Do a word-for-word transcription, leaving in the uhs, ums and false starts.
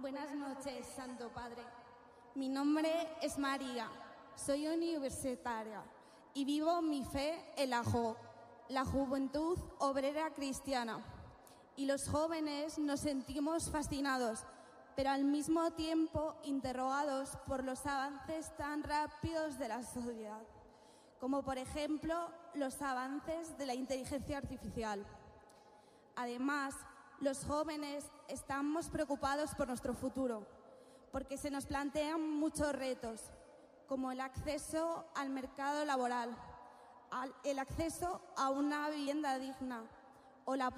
Buenas noches, Santo Padre. Mi nombre es María, soy universitaria y vivo mi fe en la J O, la Juventud Obrera Cristiana. Y los jóvenes nos sentimos fascinados, pero al mismo tiempo interrogados por los avances tan rápidos de la sociedad, como por ejemplo los avances de la inteligencia artificial. Además, los jóvenes estamos preocupados por nuestro futuro, porque se nos plantean muchos retos, como el acceso al mercado laboral, el acceso a una vivienda digna o la